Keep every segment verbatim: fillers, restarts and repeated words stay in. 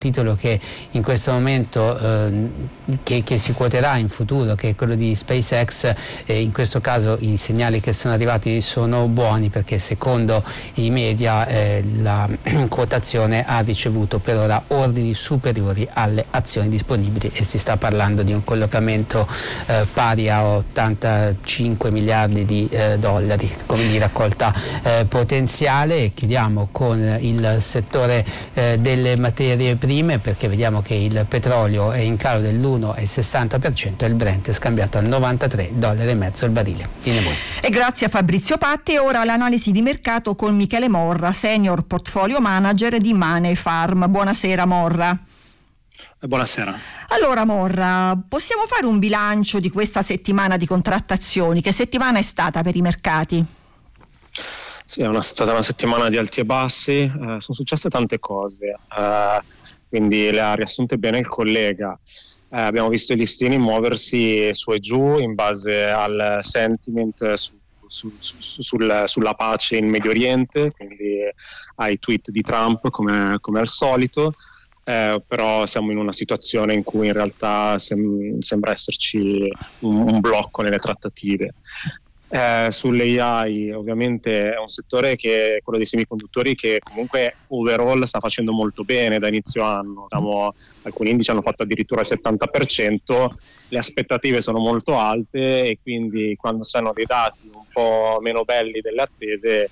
titolo che in questo momento eh, che, che si quoterà in futuro, che è quello di SpaceX, eh, in questo caso i segnali che sono arrivati sono buoni, perché secondo i media eh, la quotazione ha ricevuto per ora ordini superiori alle azioni disponibili e si sta parlando di un collocamento eh, pari a ottantacinque miliardi di eh, dollari come di raccolta eh, potenziale. E chiudiamo con il settore eh, delle materie prime, perché vediamo che il petrolio è in calo dell'uno virgola sessanta per cento e il Brent è scambiato a novantatré dollari e mezzo il barile. E grazie a Fabrizio Patti. Ora l'analisi di mercato con Michele Morra, Senior Portfolio Manager di Money Farm. Buonasera Morra. Buonasera. Allora Morra, possiamo fare un bilancio di questa settimana di contrattazioni? Che settimana è stata per i mercati? Sì, è una, stata una settimana di alti e bassi, eh, sono successe tante cose, eh, quindi le ha riassunte bene il collega. Eh, abbiamo visto i listini muoversi su e giù in base al sentiment su, su, su, sul, sulla pace in Medio Oriente, quindi ai tweet di Trump come, come al solito, eh, però siamo in una situazione in cui in realtà sem- sembra esserci un, un blocco nelle trattative. Eh, sull'A I ovviamente è un settore che è quello dei semiconduttori che comunque overall sta facendo molto bene da inizio anno. Siamo, alcuni indici hanno fatto addirittura il settanta per cento, le aspettative sono molto alte e quindi quando si hanno dei dati un po' meno belli delle attese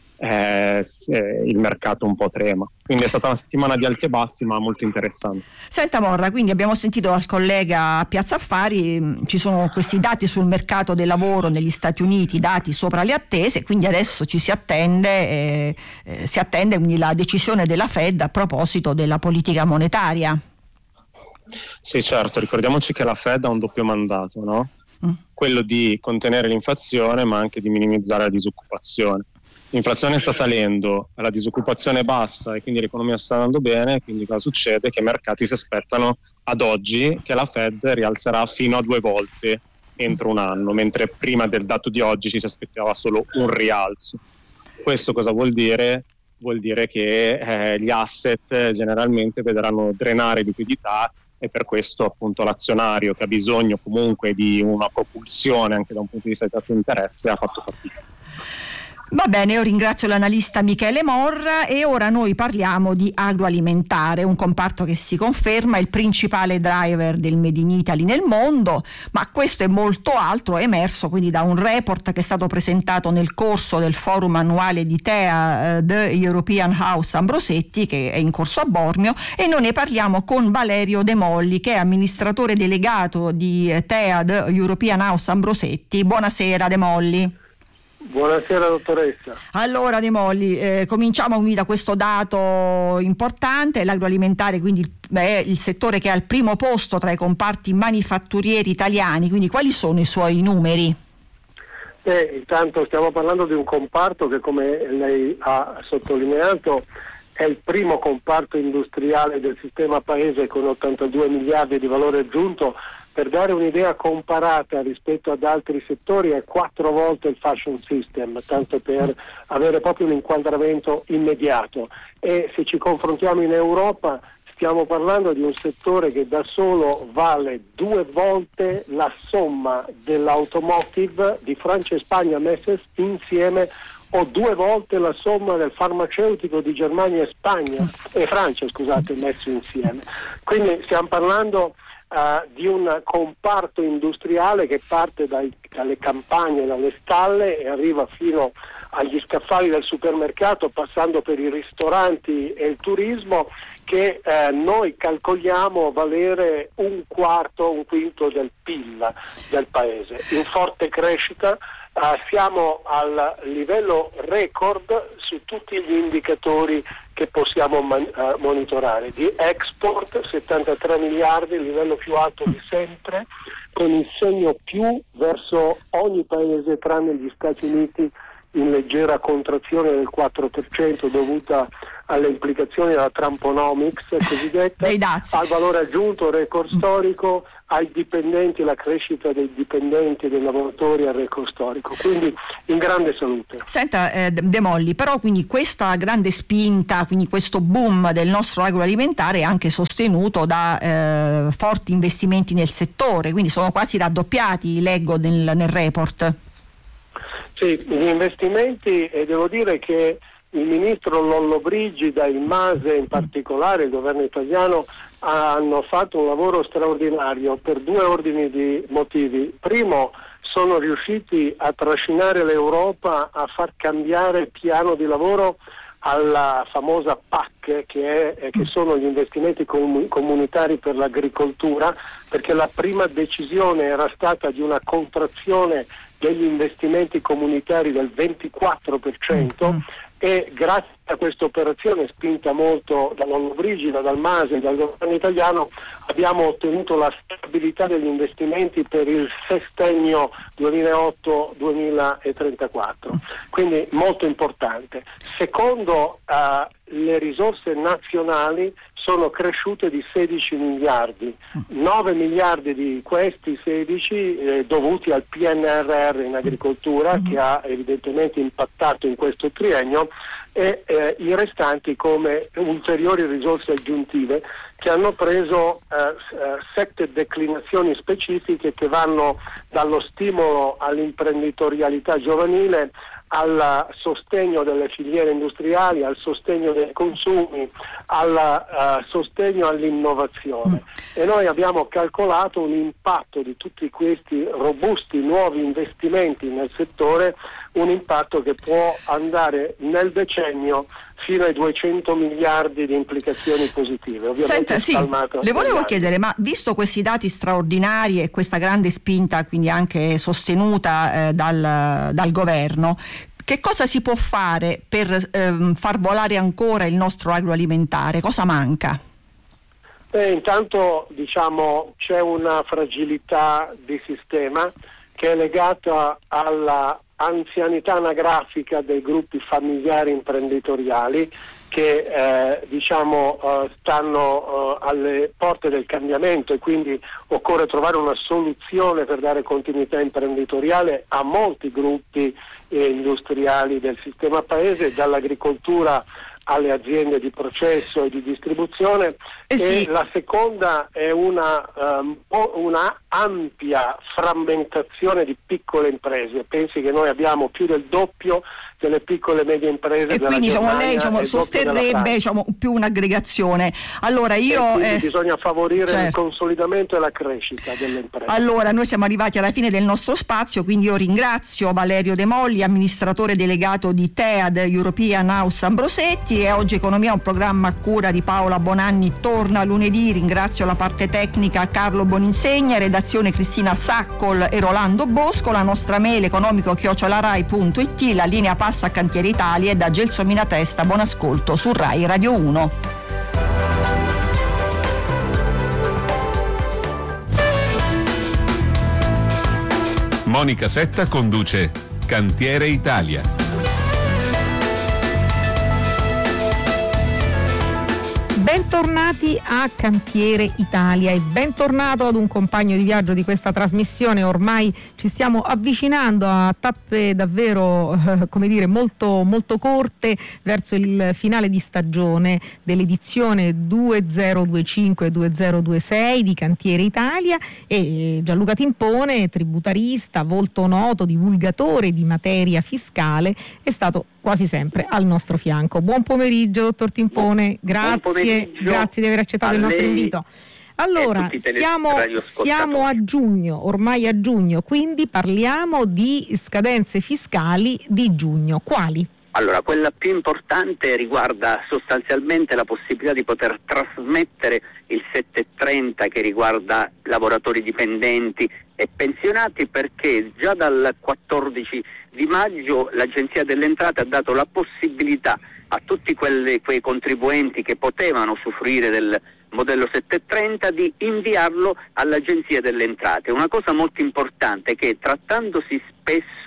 eh, il mercato un po' trema. Quindi è stata una settimana di alti e bassi ma molto interessante. Senta Morra, quindi abbiamo sentito dal collega Piazza Affari, ci sono questi dati sul mercato del lavoro negli Stati Uniti, dati sopra le attese, quindi adesso ci si attende eh, eh, si attende quindi la decisione della Fed a proposito della politica monetaria. Sì, certo, ricordiamoci che la Fed ha un doppio mandato, no? Mm. Quello di contenere l'inflazione ma anche di minimizzare la disoccupazione. L'inflazione sta salendo, la disoccupazione è bassa e quindi l'economia sta andando bene, quindi cosa succede? Che i mercati si aspettano ad oggi che la Fed rialzerà fino a due volte entro un anno, mentre prima del dato di oggi ci si aspettava solo un rialzo. Questo cosa vuol dire? Vuol dire che eh, gli asset generalmente vedranno drenare liquidità e per questo appunto l'azionario, che ha bisogno comunque di una propulsione anche da un punto di vista di tasso di interesse, ha fatto fatica. Va bene, io ringrazio l'analista Michele Morra e ora noi parliamo di agroalimentare, un comparto che si conferma il principale driver del Made in Italy nel mondo, ma questo è molto altro, è emerso quindi da un report che è stato presentato nel corso del forum annuale di T E A, uh, The European House Ambrosetti, che è in corso a Bormio, e noi ne parliamo con Valerio De Molli, che è amministratore delegato di T E A, The European House Ambrosetti. Buonasera De Molli. Buonasera dottoressa. Allora De Molli, eh, cominciamo quindi da questo dato importante, l'agroalimentare quindi è il settore che ha il primo posto tra i comparti manifatturieri italiani, quindi quali sono i suoi numeri? Beh, intanto stiamo parlando di un comparto che, come lei ha sottolineato, è il primo comparto industriale del sistema paese con ottantadue miliardi di valore aggiunto. Per dare un'idea comparata rispetto ad altri settori è quattro volte il fashion system, tanto per avere proprio un inquadramento immediato. E se ci confrontiamo in Europa stiamo parlando di un settore che da solo vale due volte la somma dell'automotive di Francia e Spagna messe insieme, o due volte la somma del farmaceutico di Germania e Spagna e Francia, scusate, messi insieme. Quindi stiamo parlando Uh, di un comparto industriale che parte dai, dalle campagne, dalle stalle e arriva fino agli scaffali del supermercato, passando per i ristoranti e il turismo, che uh, noi calcoliamo valere un quarto, un quinto del P I L del paese, in forte crescita. Uh, siamo al livello record su tutti gli indicatori che possiamo man- uh, monitorare. Di export settantatré miliardi, il livello più alto di sempre, con il segno più verso ogni paese tranne gli Stati Uniti in leggera contrazione del quattro per cento dovuta alle implicazioni della Trumponomics cosiddetta, al valore aggiunto record storico, ai dipendenti, la crescita dei dipendenti e dei lavoratori al record storico, quindi in grande salute. Senta eh, De Molli, però quindi questa grande spinta, quindi questo boom del nostro agroalimentare è anche sostenuto da eh, forti investimenti nel settore, quindi sono quasi raddoppiati, leggo nel, nel report. Sì, gli investimenti, e devo dire che il ministro Lollobrigida, il MASE in particolare, il governo italiano, hanno fatto un lavoro straordinario per due ordini di motivi. Primo, sono riusciti a trascinare l'Europa a far cambiare il piano di lavoro alla famosa P A C, che, è, che sono gli investimenti comunitari per l'agricoltura, perché la prima decisione era stata di una contrazione degli investimenti comunitari del ventiquattro per cento mm. e grazie a questa operazione spinta molto da Lollobrigida, dal MASE e dal governo italiano abbiamo ottenuto la stabilità degli investimenti per il sestennio duemilaotto duemilatrentaquattro, quindi molto importante. Secondo, uh, le risorse nazionali sono cresciute di sedici miliardi, nove miliardi di questi sedici eh, dovuti al P N R R in agricoltura, mm-hmm. che ha evidentemente impattato in questo triennio, e eh, i restanti come ulteriori risorse aggiuntive che hanno preso eh, sette declinazioni specifiche che vanno dallo stimolo all'imprenditorialità giovanile, al sostegno delle filiere industriali, al sostegno dei consumi, al uh, sostegno all'innovazione. Mm. E noi abbiamo calcolato un impatto di tutti questi robusti nuovi investimenti nel settore, un impatto che può andare nel decennio fino ai duecento miliardi di implicazioni positive. Ovviamente Senta, sì, le volevo chiedere, ma visto questi dati straordinari e questa grande spinta, quindi anche sostenuta eh, dal, dal governo, che cosa si può fare per ehm, far volare ancora il nostro agroalimentare? Cosa manca? Beh, intanto diciamo c'è una fragilità di sistema che è legata alla anzianità anagrafica dei gruppi familiari imprenditoriali che eh, diciamo eh, stanno eh, alle porte del cambiamento, e quindi occorre trovare una soluzione per dare continuità imprenditoriale a molti gruppi eh, industriali del sistema paese, dall'agricoltura alle aziende di processo e di distribuzione. Eh sì. E la seconda è una, um, una ampia frammentazione di piccole imprese. Pensi che noi abbiamo più del doppio delle piccole e medie imprese e della quindi diciamo, Germania, lei diciamo, sosterrebbe diciamo, più un'aggregazione. Allora io eh, bisogna favorire certo. il consolidamento e la crescita delle imprese. Allora noi siamo arrivati alla fine del nostro spazio, quindi io ringrazio Valerio De Molli, amministratore delegato di TEAD European House Ambrosetti, e Oggi Economia, un programma a cura di Paola Bonanni, torna lunedì. Ringrazio la parte tecnica Carlo Boninsegna, redazione Cristina Saccol e Rolando Bosco, la nostra mail economico chiocciola rai punto it, la linea passa a Cantiere Italia, e da Gelsomina Testa buon ascolto su Rai Radio uno. Monica Setta conduce Cantiere Italia. Bentornati a Cantiere Italia e bentornato ad un compagno di viaggio di questa trasmissione. Ormai ci stiamo avvicinando a tappe davvero eh, come dire molto, molto corte verso il finale di stagione dell'edizione duemilaventicinque duemilaventisei di Cantiere Italia, e Gianluca Timpone, tributarista, volto noto, divulgatore di materia fiscale, è stato quasi sempre al nostro fianco. Buon pomeriggio, dottor Timpone, grazie, grazie di aver accettato il nostro invito. Allora, siamo, siamo a giugno, ormai a giugno, quindi parliamo di scadenze fiscali di giugno. Quali? Allora, quella più importante riguarda sostanzialmente la possibilità di poter trasmettere il settecentotrenta, che riguarda lavoratori dipendenti e pensionati, perché già dal quattordici di maggio l'Agenzia delle Entrate ha dato la possibilità a tutti quelle, quei contribuenti che potevano usufruire del modello settecentotrenta di inviarlo all'Agenzia delle Entrate. Una cosa molto importante è che, trattandosi spesso di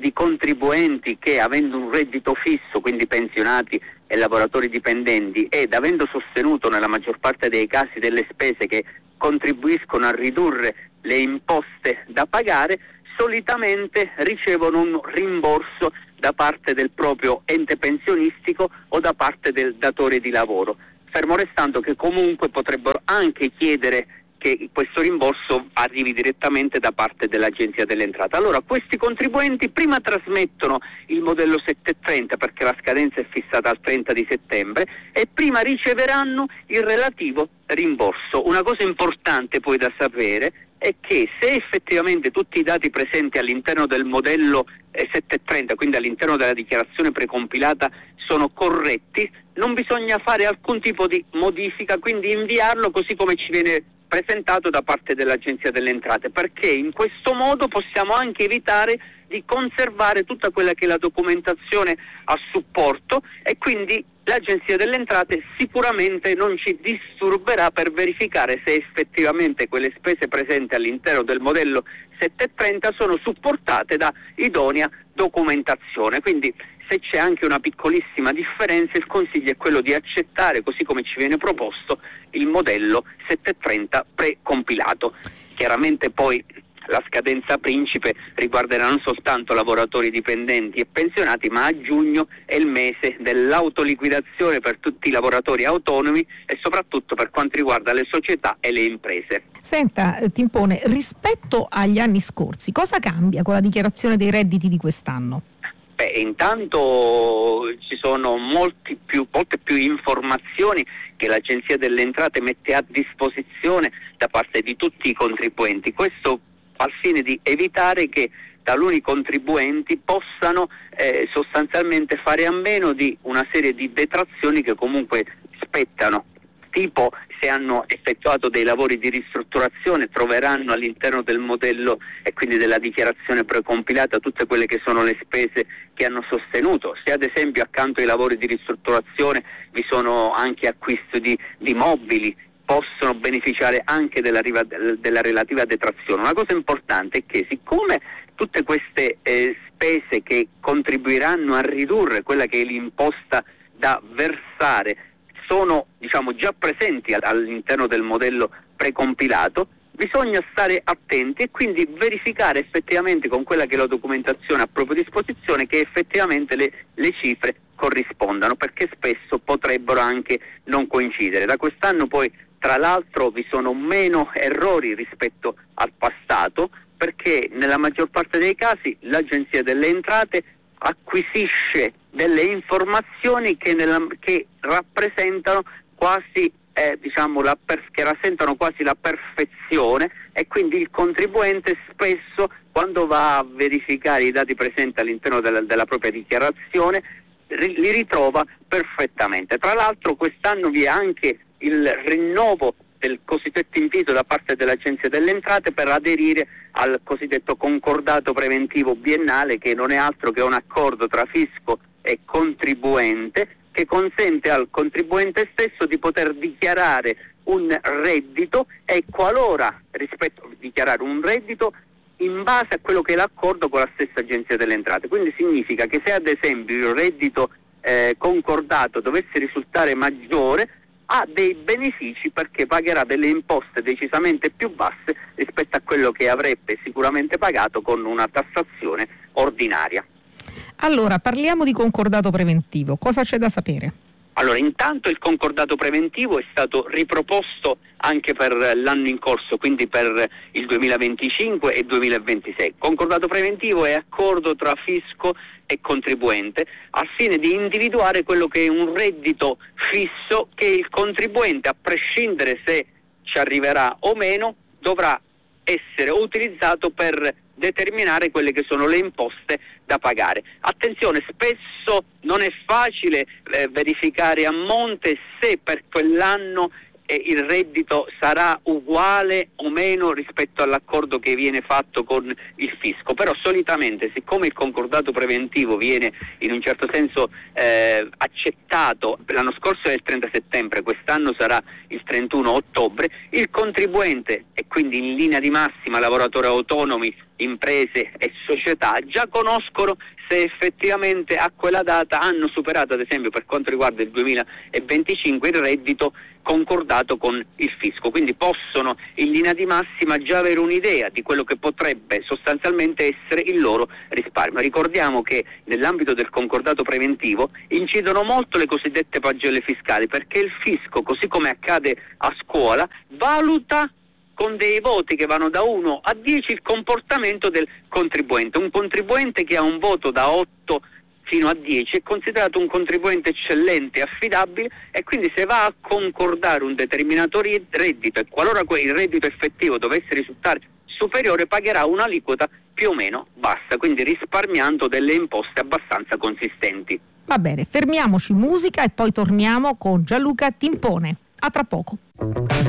di contribuenti che, avendo un reddito fisso, quindi pensionati e lavoratori dipendenti, ed avendo sostenuto nella maggior parte dei casi delle spese che contribuiscono a ridurre le imposte da pagare, solitamente ricevono un rimborso da parte del proprio ente pensionistico o da parte del datore di lavoro, fermo restando che comunque potrebbero anche chiedere che questo rimborso arrivi direttamente da parte dell'Agenzia delle Entrate. Allora, questi contribuenti prima trasmettono il modello settecentotrenta, perché la scadenza è fissata al trenta di settembre, e prima riceveranno il relativo rimborso. Una cosa importante poi da sapere è che se effettivamente tutti i dati presenti all'interno del modello eh, settecentotrenta, quindi all'interno della dichiarazione precompilata, sono corretti, non bisogna fare alcun tipo di modifica, quindi inviarlo così come ci viene presentato da parte dell'Agenzia delle Entrate, perché in questo modo possiamo anche evitare di conservare tutta quella che è la documentazione a supporto, e quindi l'Agenzia delle Entrate sicuramente non ci disturberà per verificare se effettivamente quelle spese presenti all'interno del modello settecentotrenta sono supportate da idonea documentazione. Quindi, se c'è anche una piccolissima differenza, il consiglio è quello di accettare, così come ci viene proposto, il modello settecentotrenta precompilato. Chiaramente poi la scadenza principe riguarderà non soltanto lavoratori dipendenti e pensionati, ma a giugno è il mese dell'autoliquidazione per tutti i lavoratori autonomi e soprattutto per quanto riguarda le società e le imprese. Senta, Timpone, rispetto agli anni scorsi, cosa cambia con la dichiarazione dei redditi di quest'anno? Beh, intanto ci sono molti più, molte più informazioni che l'Agenzia delle Entrate mette a disposizione da parte di tutti i contribuenti. Questo al fine di evitare che taluni contribuenti possano eh, sostanzialmente fare a meno di una serie di detrazioni che comunque spettano, tipo se hanno effettuato dei lavori di ristrutturazione troveranno all'interno del modello e quindi della dichiarazione precompilata tutte quelle che sono le spese che hanno sostenuto. Se ad esempio accanto ai lavori di ristrutturazione vi sono anche acquisto di, di mobili, possono beneficiare anche della, della relativa detrazione. Una cosa importante è che, siccome tutte queste eh, spese che contribuiranno a ridurre quella che è l'imposta da versare sono, diciamo, già presenti all'interno del modello precompilato, bisogna stare attenti e quindi verificare effettivamente con quella che è la documentazione a propria disposizione che effettivamente le, le cifre corrispondano, perché spesso potrebbero anche non coincidere. Da quest'anno poi, tra l'altro, vi sono meno errori rispetto al passato, perché nella maggior parte dei casi l'Agenzia delle Entrate acquisisce delle informazioni che, nella, che rappresentano quasi eh, diciamo la per, che rasentano quasi la perfezione, e quindi il contribuente spesso, quando va a verificare i dati presenti all'interno della, della propria dichiarazione, ri, li ritrova perfettamente. Tra l'altro quest'anno vi è anche il rinnovo del cosiddetto invito da parte dell'Agenzia delle Entrate per aderire al cosiddetto concordato preventivo biennale, che non è altro che un accordo tra fisco e contribuente, che consente al contribuente stesso di poter dichiarare un reddito e, qualora rispetto dichiarare un reddito in base a quello che è l'accordo con la stessa Agenzia delle Entrate. Quindi significa che se ad esempio il reddito eh, concordato dovesse risultare maggiore, ha dei benefici perché pagherà delle imposte decisamente più basse rispetto a quello che avrebbe sicuramente pagato con una tassazione ordinaria. Allora, parliamo di concordato preventivo. Cosa c'è da sapere? Allora, intanto il concordato preventivo è stato riproposto anche per l'anno in corso, quindi per il duemilaventicinque e duemilaventisei. Concordato preventivo è accordo tra fisco e contribuente al fine di individuare quello che è un reddito fisso che il contribuente, a prescindere se ci arriverà o meno, dovrà essere utilizzato per determinare quelle che sono le imposte da pagare. Attenzione, spesso non è facile eh, verificare a monte se per quell'anno eh, il reddito sarà uguale o meno rispetto all'accordo che viene fatto con il fisco, però solitamente, siccome il concordato preventivo viene in un certo senso eh, accettato, l'anno scorso è il trenta settembre, quest'anno sarà il trentuno ottobre, il contribuente, e quindi in linea di massima lavoratori autonomi imprese e società già conoscono se effettivamente a quella data hanno superato, ad esempio per quanto riguarda il duemilaventicinque, il reddito concordato con il fisco, quindi possono in linea di massima già avere un'idea di quello che potrebbe sostanzialmente essere il loro risparmio. Ricordiamo che nell'ambito del concordato preventivo incidono molto le cosiddette pagelle fiscali, perché il fisco, così come accade a scuola, valuta con dei voti che vanno da uno a dieci il comportamento del contribuente. Un contribuente che ha un voto da otto fino a dieci è considerato un contribuente eccellente, affidabile, e quindi se va a concordare un determinato reddito e qualora il reddito effettivo dovesse risultare superiore pagherà un'aliquota più o meno bassa, quindi risparmiando delle imposte abbastanza consistenti. Va bene, fermiamoci musica e poi torniamo con Gianluca Timpone. A tra poco.